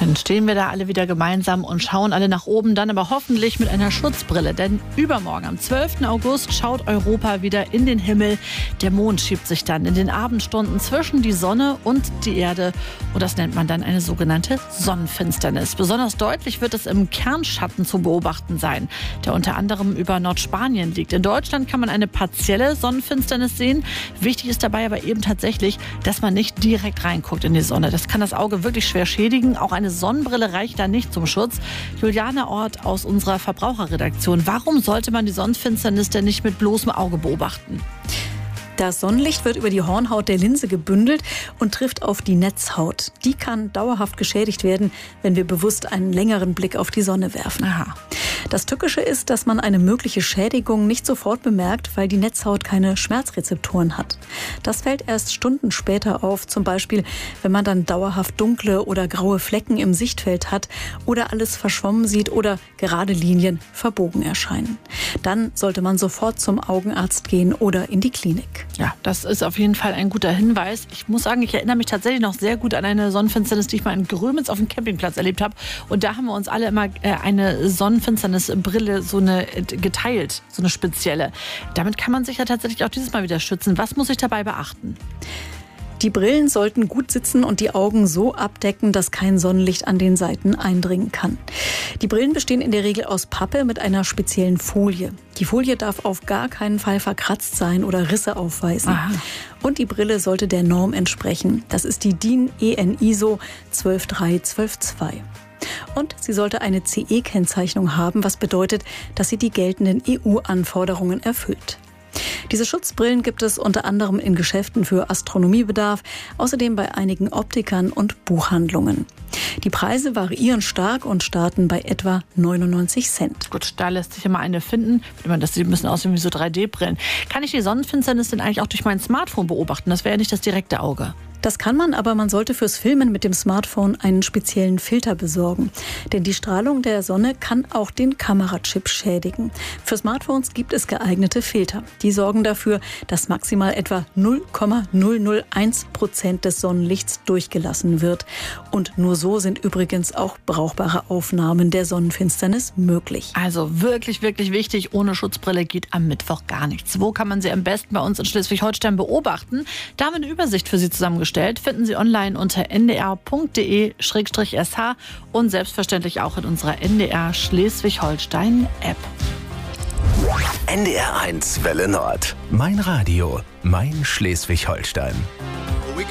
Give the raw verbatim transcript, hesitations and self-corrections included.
Dann stehen wir da alle wieder gemeinsam und schauen alle nach oben, dann aber hoffentlich mit einer Schutzbrille. Denn übermorgen, am zwölften August, schaut Europa wieder in den Himmel. Der Mond schiebt sich dann in den Abendstunden zwischen die Sonne und die Erde. Und das nennt man dann eine sogenannte Sonnenfinsternis. Besonders deutlich wird es im Kernschatten zu beobachten sein, der unter anderem über Nordspanien liegt. In Deutschland kann man eine partielle Sonnenfinsternis sehen. Wichtig ist dabei aber eben tatsächlich, dass man nicht direkt reinguckt in die Sonne. Das kann das Auge wirklich schwer schädigen. Auch eine Sonnenbrille reicht da nicht zum Schutz. Juliane Ort aus unserer Verbraucherredaktion. Warum sollte man die Sonnenfinsternis denn nicht mit bloßem Auge beobachten? Das Sonnenlicht wird über die Hornhaut der Linse gebündelt und trifft auf die Netzhaut. Die kann dauerhaft geschädigt werden, wenn wir bewusst einen längeren Blick auf die Sonne werfen. Aha. Das Tückische ist, dass man eine mögliche Schädigung nicht sofort bemerkt, weil die Netzhaut keine Schmerzrezeptoren hat. Das fällt erst Stunden später auf, zum Beispiel, wenn man dann dauerhaft dunkle oder graue Flecken im Sichtfeld hat oder alles verschwommen sieht oder gerade Linien verbogen erscheinen. Dann sollte man sofort zum Augenarzt gehen oder in die Klinik. Ja, das ist auf jeden Fall ein guter Hinweis. Ich muss sagen, ich erinnere mich tatsächlich noch sehr gut an eine Sonnenfinsternis, die ich mal in Grömitz auf dem Campingplatz erlebt habe. Und da haben wir uns alle immer äh, eine Sonnenfinsternisbrille so eine äh, geteilt, so eine spezielle. Damit kann man sich ja tatsächlich auch dieses Mal wieder schützen. Was muss ich dabei beachten? Die Brillen sollten gut sitzen und die Augen so abdecken, dass kein Sonnenlicht an den Seiten eindringen kann. Die Brillen bestehen in der Regel aus Pappe mit einer speziellen Folie. Die Folie darf auf gar keinen Fall verkratzt sein oder Risse aufweisen. Aha. Und die Brille sollte der Norm entsprechen. Das ist die D I N E N I S O zwölf drei zwölf zwei. Und sie sollte eine C E-Kennzeichnung haben, was bedeutet, dass sie die geltenden E U-Anforderungen erfüllt. Diese Schutzbrillen gibt es unter anderem in Geschäften für Astronomiebedarf, außerdem bei einigen Optikern und Buchhandlungen. Die Preise variieren stark und starten bei etwa neunundneunzig Cent. Gut, da lässt sich immer eine finden. Das sieht ein bisschen aus wie so drei D-Brillen. Kann ich die Sonnenfinsternis denn eigentlich auch durch mein Smartphone beobachten? Das wäre ja nicht das direkte Auge. Das kann man, aber man sollte fürs Filmen mit dem Smartphone einen speziellen Filter besorgen. Denn die Strahlung der Sonne kann auch den Kamerachip schädigen. Für Smartphones gibt es geeignete Filter. Die sorgen dafür, dass maximal etwa null Komma null null eins Prozent des Sonnenlichts durchgelassen wird. Und nur so sind übrigens auch brauchbare Aufnahmen der Sonnenfinsternis möglich. Also wirklich, wirklich wichtig. Ohne Schutzbrille geht am Mittwoch gar nichts. Wo kann man sie am besten bei uns in Schleswig-Holstein beobachten? Da haben wir eine Übersicht für Sie zusammengestellt. Finden Sie online unter n d r punkt d e slash s h und selbstverständlich auch in unserer N D R Schleswig-Holstein-App. N D R eins Welle Nord. Mein Radio, mein Schleswig-Holstein.